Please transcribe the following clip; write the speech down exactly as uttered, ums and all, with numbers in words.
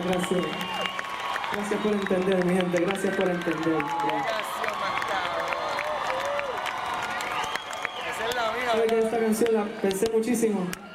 gracias. Gracias por entender, mi gente, gracias por entender. Esa es la mía. Sabe que esta canción la pensé muchísimo.